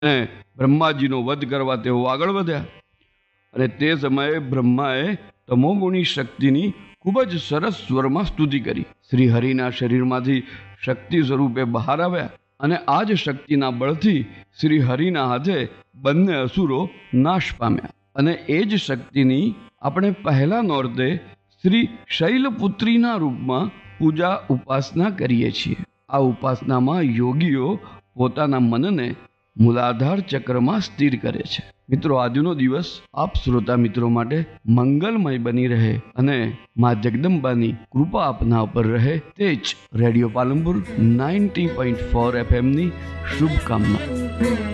અને બ્રહ્માજીનો વધ કરવા તેઓ આગળ વધ્યા અને તે સમયે બ્રહ્માએ તમોગુણી શક્તિની ખૂબ જ સરસ સ્વરમાં સ્તુતિ કરી. શ્રી હરિના શરીરમાંથી શક્તિ સ્વરૂપે બહાર આવ્યા અને આ જ શક્તિના બળથી શ્રી હરિના હાથે બંને અસુરો નાશ પામ્યા. અને એ જ શક્તિની આપણે પહેલા નોરતે શ્રી શૈલપુત્રીના રૂપમાં પૂજા ઉપાસના કરીએ છીએ. આ ઉપાસનામાં યોગીઓ પોતાના મનને મૂલાધાર ચક્રમાં સ્થિર કરે છે. મિત્રો, આજનો દિવસ આપ શ્રોતા મિત્રો માટે મંગલમય બની રહે અને મા જગદંબાની કૃપા આપના ઉપર રહે તે જ રેડિયો પાલનપુર 90.4 FM ની શુભકામના.